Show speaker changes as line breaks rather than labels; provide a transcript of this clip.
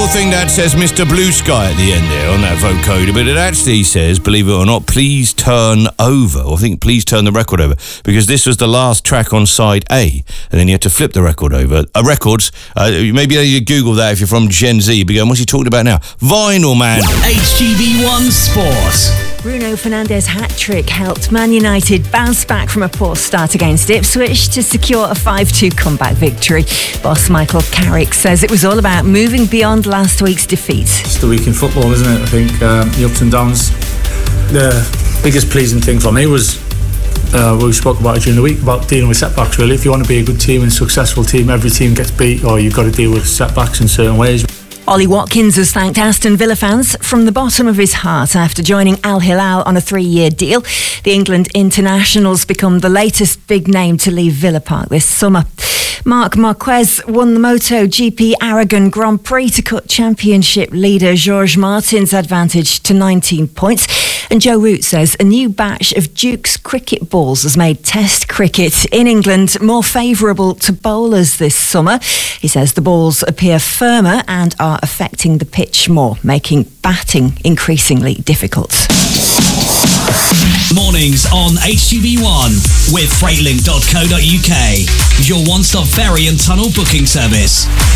people think that says Mr. Blue Sky at the end there on that vocoder, but it actually says, believe it or not, please turn over. Or I think please turn the record over, because this was the last track on side A, and then you had to flip the record over. Records, maybe you Google that if you're from Gen Z, but going, what's he talking about now? Vinyl, man.
HGV1 Sport.
Bruno Fernandes' hat-trick helped Man United bounce back from a poor start against Ipswich to secure a 5-2 comeback victory. Boss Michael Carrick says it was all about moving beyond last week's defeat.
It's the week in football, isn't it? I think the ups and downs. The biggest pleasing thing for me was we spoke about it during the week, about dealing with setbacks, really. If you want to be a good team and a successful team, every team gets beat, or you've got to deal with setbacks in certain ways.
Ollie Watkins has thanked Aston Villa fans from the bottom of his heart after joining Al Hilal on a 3-year deal. The England internationals become the latest big name to leave Villa Park this summer. Marc Marquez won the MotoGP Aragon Grand Prix to cut championship leader George Martin's advantage to 19 points. And Joe Root says a new batch of Duke's cricket balls has made Test cricket in England more favourable to bowlers this summer. He says the balls appear firmer and are affecting the pitch more, making batting increasingly difficult.
Mornings on HGV1 with Freightlink.co.uk, your one-stop ferry and tunnel booking service.